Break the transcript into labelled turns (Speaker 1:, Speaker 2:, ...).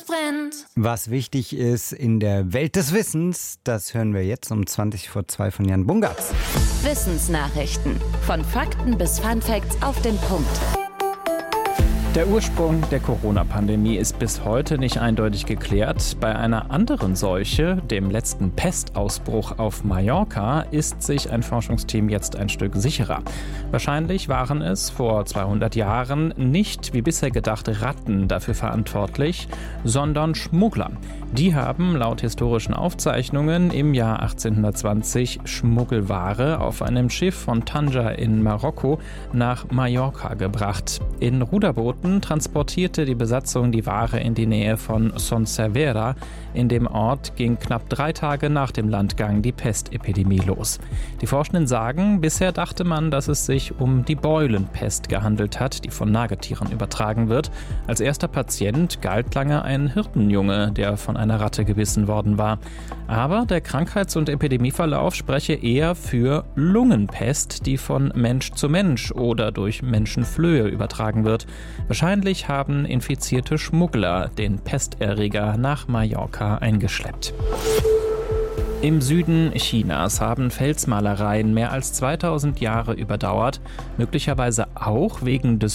Speaker 1: es brennt.
Speaker 2: Was wichtig ist in der Welt des Wissens, das hören wir jetzt um 20:02 von Jan Bungartz.
Speaker 3: Wissensnachrichten. Von Fakten bis Funfacts auf den Punkt.
Speaker 4: Der Ursprung der Corona-Pandemie ist bis heute nicht eindeutig geklärt. Bei einer anderen Seuche, dem letzten Pestausbruch auf Mallorca, ist sich ein Forschungsteam jetzt ein Stück sicherer. Wahrscheinlich waren es vor 200 Jahren nicht, wie bisher gedacht, Ratten dafür verantwortlich, sondern Schmuggler. Die haben laut historischen Aufzeichnungen im Jahr 1820 Schmuggelware auf einem Schiff von Tanger in Marokko nach Mallorca gebracht. In Ruderbooten transportierte die Besatzung die Ware in die Nähe von Son Servera. In dem Ort ging knapp 3 Tage nach dem Landgang die Pestepidemie los. Die Forschenden sagen, bisher dachte man, dass es sich um die Beulenpest gehandelt hat, die von Nagetieren übertragen wird. Als erster Patient galt lange ein Hirtenjunge, der von einer Ratte gebissen worden war. Aber der Krankheits- und Epidemieverlauf spreche eher für Lungenpest, die von Mensch zu Mensch oder durch Menschenflöhe übertragen wird. Wahrscheinlich haben infizierte Schmuggler den Pesterreger nach Mallorca eingeschleppt. Im Süden Chinas haben Felsmalereien mehr als 2000 Jahre überdauert, möglicherweise auch wegen des